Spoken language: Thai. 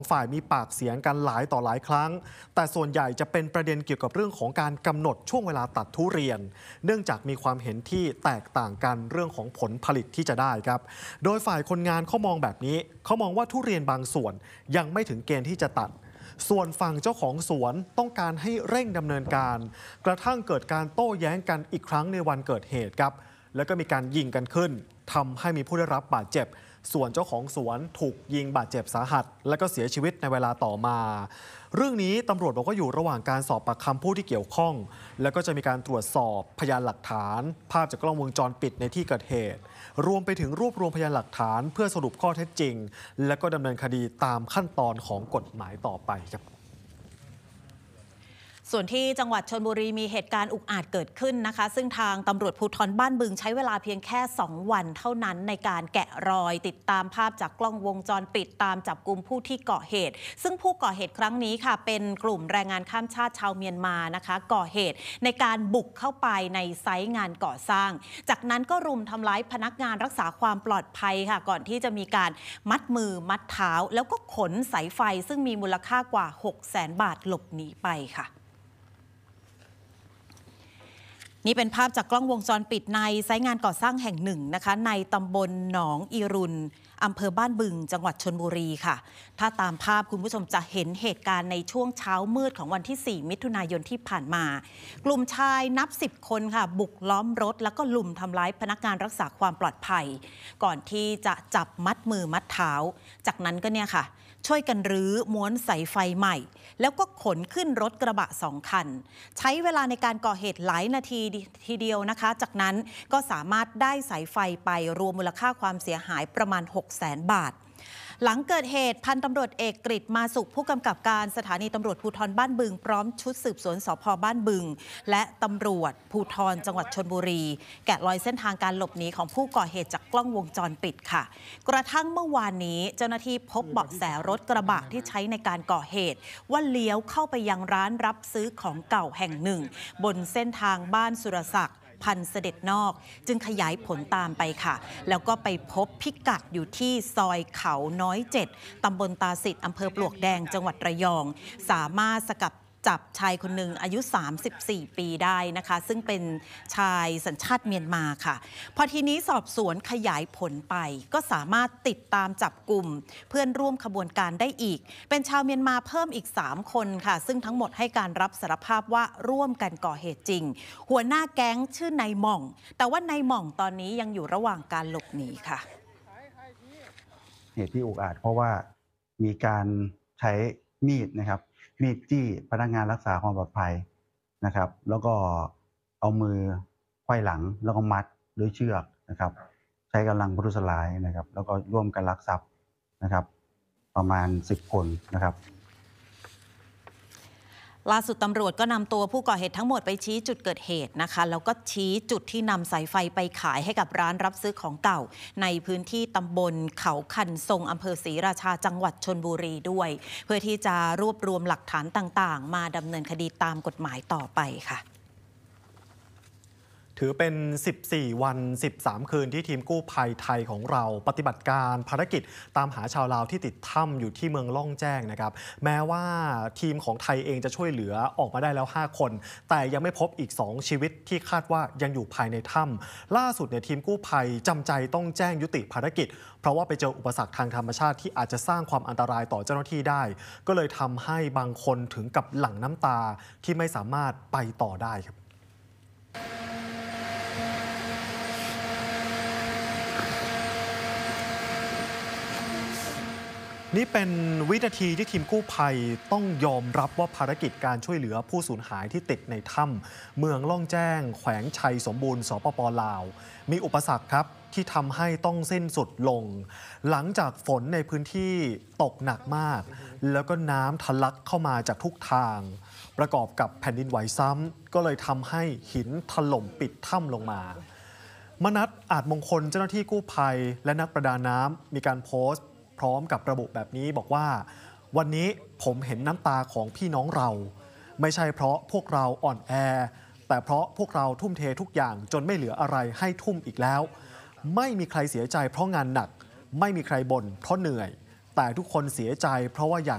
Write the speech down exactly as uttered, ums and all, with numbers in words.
ฝ่ายมีปากเสียงกันหลายต่อหลายครั้งแต่ส่วนใหญ่จะเป็นประเด็นเกี่ยวกับเรื่องของการกำหนดช่วงเวลาตัดทุเรียนเนื่องจากมีความเห็นที่แตกต่างกันเรื่องของผลผลิตที่จะได้ครับโดยฝ่ายคนงานเขามองแบบนี้เขามองว่าทุเรียนบางส่วนยังไม่ถึงเกณฑ์ที่จะตัดส่วนฝั่งเจ้าของสวนต้องการให้เร่งดำเนินการกระทั่งเกิดการโต้แย้งกันอีกครั้งในวันเกิดเหตุครับแล้วก็มีการยิงกันขึ้นทำให้มีผู้ได้รับบาดเจ็บส่วนเจ้าของสวนถูกยิงบาดเจ็บสาหัสและก็เสียชีวิตในเวลาต่อมาเรื่องนี้ตำรวจบอกว่าอยู่ระหว่างการสอบปากคำผู้ที่เกี่ยวข้องแล้วก็จะมีการตรวจสอบพยานหลักฐานภาพจากกล้องวงจรปิดในที่เกิดเหตุรวมไปถึงรวบรวมพยานหลักฐานเพื่อสรุปข้อเท็จจริงและก็ดำเนินคดีตามขั้นตอนของกฎหมายต่อไปครับส่วนที่จังหวัดชลบุรีมีเหตุการณ์อุกอาจเกิดขึ้นนะคะซึ่งทางตำรวจภูธรบ้านบึงใช้เวลาเพียงแค่สองวันเท่านั้นในการแกะรอยติดตามภาพจากกล้องวงจรปิดตามจับกุมผู้ที่ก่อเหตุซึ่งผู้ก่อเหตุครั้งนี้ค่ะเป็นกลุ่มแรงงานข้ามชาติชาวเมียนมานะคะก่อเหตุในการบุกเข้าไปในไซต์งานก่อสร้างจากนั้นก็รุมทำร้ายพนักงานรักษาความปลอดภัยค่ะก่อนที่จะมีการมัดมือมัดเท้าแล้วก็ขนสายไฟซึ่งมีมูลค่ากว่า หกแสน บาทหลบหนีไปค่ะนี่เป็นภาพจากกล้องวงจรปิดในไซต์งานก่อสร้างแห่งหนึ่งนะคะในตำบลหนองอีรุนอำเภอบ้านบึงจังหวัดชลบุรีค่ะถ้าตามภาพคุณผู้ชมจะเห็นเหตุการณ์ในช่วงเช้ามืดของวันที่สี่มิถุนายนที่ผ่านมากลุ่มชายนับสิบคนค่ะบุกล้อมรถแล้วก็ลุมทำร้ายพนักงานรักษาความปลอดภัยก่อนที่จะจับมัดมือมัดเท้าจากนั้นก็เนี่ยค่ะช่วยกันรื้อม้วนสายไฟใหม่แล้วก็ขนขึ้นรถกระบะสองคันใช้เวลาในการก่อเหตุหลายนาทีทีเดียวนะคะจากนั้นก็สามารถได้สายไฟไปรวมมูลค่าความเสียหายประมาณ หกแสน บาทหลังเกิดเหตุพันตำรวจเอกกฤษมาสุขผู้กำกับการสถานีตำรวจภูธรบ้านบึงพร้อมชุดสืบสวนสภ.บ้านบึงและตำรวจภูธรจังหวัดชลบุรีแกะรอยเส้นทางการหลบหนีของผู้ก่อเหตุจากกล้องวงจรปิดค่ะกระทั่งเมื่อวานนี้เจ้าหน้าที่พบเบาะแสรถกระบะที่ใช้ในการก่อเหตุว่าเลี้ยวเข้าไปยังร้านรับซื้อของเก่าแห่งหนึ่งบนเส้นทางบ้านสุรศักดิ์พันเสด็จนอกจึงขยายผลตามไปค่ะแล้วก็ไปพบพิกัดอยู่ที่ซอยเขาน้อยเจ็ดตำบลตาสิทธิ์อำเภอปลวกแดงจังหวัดระยองสามารถสกัดจับชายคนหนึ่งอายุสามสิบสี่ปีได้นะคะซึ่งเป็นชายสัญชาติเมียนมาค่ะพอทีนี้สอบสวนขยายผลไปก็สามารถติดตามจับกลุ่มเพื่อนร่วมขบวนการได้อีกเป็นชาวเมียนมาเพิ่มอีกสามคนค่ะซึ่งทั้งหมดให้การรับสารภาพว่าร่วมกันก่อเหตุจริงหัวหน้าแก๊งชื่อนายหม่องแต่ว่านายหม่องตอนนี้ยังอยู่ระหว่างการหลบหนีค่ะเหตุที่อุกอาจเพราะว่ามีการใช้มีดนะครับมีดจี้พนักงานรักษาความปลอดภัยนะครับแล้วก็เอามือไขว้หลังแล้วก็มัดด้วยเชือกนะครับใช้กำลังประทุษร้ายนะครับแล้วก็ร่วมกันลักทรัพย์นะครับประมาณสิบคนนะครับล่าสุดตำรวจก็นำตัวผู้ก่อเหตุทั้งหมดไปชี้จุดเกิดเหตุนะคะแล้วก็ชี้จุดที่นำสายไฟไปขายให้กับร้านรับซื้อของเก่าในพื้นที่ตำบลเขาคันทรงอำเภอศรีราชาจังหวัดชลบุรีด้วยเพื่อที่จะรวบรวมหลักฐานต่างๆมาดำเนินคดีตามกฎหมายต่อไปค่ะถือเป็นสิบสี่วันสิบสามคืนที่ทีมกู้ภัยไทยของเราปฏิบัติการภารกิจตามหาชาวลาวที่ติดถ้ำอยู่ที่เมืองล่องแจ้งนะครับแม้ว่าทีมของไทยเองจะช่วยเหลือออกมาได้แล้วห้าคนแต่ยังไม่พบอีกสองชีวิตที่คาดว่ายังอยู่ภายในถ้ำล่าสุดเนี่ยทีมกู้ภัยจำใจต้องแจ้งยุติภารกิจเพราะว่าไปเจออุปสรรคทางธรรมชาติที่อาจจะสร้างความอันตรายต่อเจ้าหน้าที่ได้ก็เลยทำให้บางคนถึงกับหลั่งน้ำตาที่ไม่สามารถไปต่อได้ครับนี่เป็นวินาทีที่ทีมกู้ภัยต้องยอมรับว่าภารกิจการช่วยเหลือผู้สูญหายที่ติดในถ้ำเมืองล่องแจ้งแขวงชัยสมบูรณ์สปป.ลาวมีอุปสรรคครับที่ทำให้ต้องสิ้นสุดลงหลังจากฝนในพื้นที่ตกหนักมากแล้วก็น้ำทะลักเข้ามาจากทุกทางประกอบกับแผ่นดินไหวซ้ำก็เลยทำให้หินถล่มปิดถ้ำลงมามนัสอาจมงคลเจ้าหน้าที่กู้ภัยและนักประดาน้ำมีการโพสต์พร้อมกับระบุแบบนี้บอกว่าวันนี้ผมเห็นน้ำตาของพี่น้องเราไม่ใช่เพราะพวกเราอ่อนแอแต่เพราะพวกเราทุ่มเททุกอย่างจนไม่เหลืออะไรให้ทุ่มอีกแล้วไม่มีใครเสียใจเพราะงานหนักไม่มีใครบ่นเพราะเหนื่อยแต่ทุกคนเสียใจเพราะว่าอยาก